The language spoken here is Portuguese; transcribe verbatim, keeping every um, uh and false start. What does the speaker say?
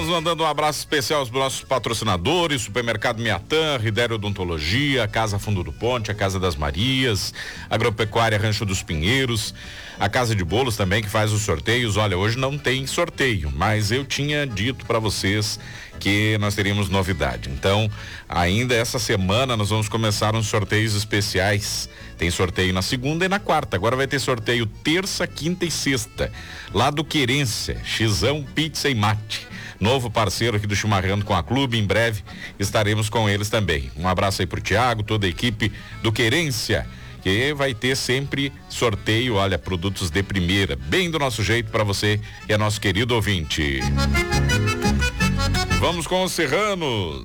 Vamos mandando um abraço especial aos nossos patrocinadores, Supermercado Miatã, Ridério Odontologia, Casa Fundo do Ponte, a Casa das Marias, Agropecuária Rancho dos Pinheiros, a Casa de Bolos também, que faz os sorteios. Olha, hoje não tem sorteio, mas eu tinha dito para vocês que nós teríamos novidade. Então, ainda essa semana nós vamos começar uns sorteios especiais. Tem sorteio na segunda e na quarta. Agora vai ter sorteio terça, quinta e sexta. Lá do Querência, Xizão, Pizza e Mate. Novo parceiro aqui do Chimarrando com a Clube. Em breve estaremos com eles também. Um abraço aí pro Thiago, toda a equipe do Querência, que vai ter sempre sorteio, olha, produtos de primeira, bem do nosso jeito para você, que é nosso querido ouvinte. Vamos com os serranos.